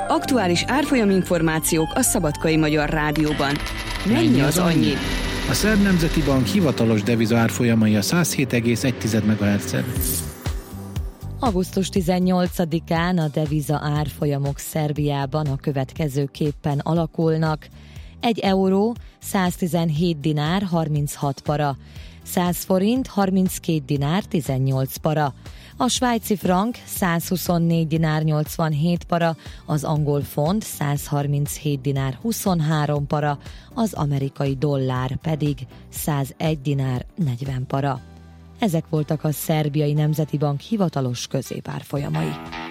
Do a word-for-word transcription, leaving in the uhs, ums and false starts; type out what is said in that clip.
Aktuális árfolyaminformációk a Szabadkai Magyar Rádióban. Mennyi az annyi? A Szerb Nemzeti Bank hivatalos deviza árfolyamai a száz hét egész egy megahertzen. augusztus tizennyolcadikán a deviza árfolyamok Szerbiában a következőképpen alakulnak. egy euró száztizenhét dinár harminchat para, száz forint harminckét dinár tizennyolc para, a svájci frank százhuszonnégy dinár nyolcvanhét para, az angol font százharminchét dinár huszonhárom para, az amerikai dollár pedig százegy dinár negyven para. Ezek voltak a Szerbiai Nemzeti Bank hivatalos középárfolyamai.